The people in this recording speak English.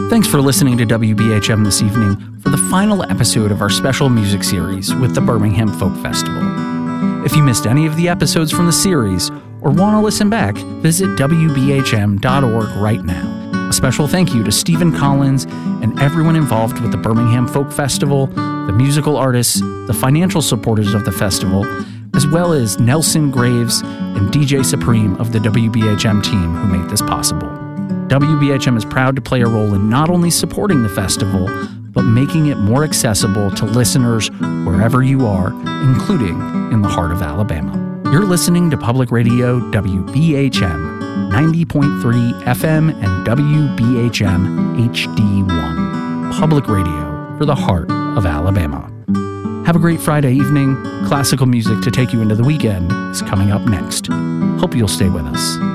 Thanks for listening to WBHM this evening for the final episode of our special music series with the Birmingham Folk Festival. If you missed any of the episodes from the series or want to listen back, visit WBHM.org right now. A special thank you to Stephen Collins and everyone involved with the Birmingham Folk Festival, the musical artists, the financial supporters of the festival, as well as Nelson Graves and DJ Supreme of the WBHM team who made this possible. WBHM is proud to play a role in not only supporting the festival, but making it more accessible to listeners wherever you are, including in the heart of Alabama. You're listening to Public Radio WBHM 90.3 FM and WBHM HD1. Public Radio for the heart of Alabama. Have a great Friday evening. Classical music to take you into the weekend is coming up next. Hope you'll stay with us.